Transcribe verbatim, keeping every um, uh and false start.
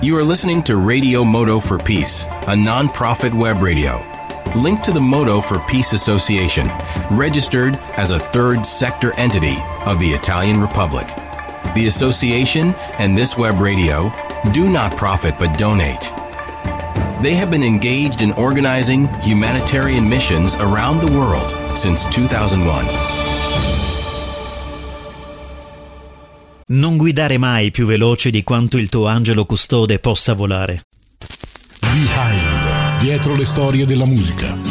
You are listening to Radio Moto for Peace, a non-profit web radio. Linked to the Moto for Peace Association, registered as a third sector entity of the Italian Republic. The association and this web radio do not profit but donate. They have been engaged in organizing humanitarian missions around the world since two thousand one. Non guidare mai più veloce di quanto il tuo angelo custode possa volare. Behind, dietro le storie della musica.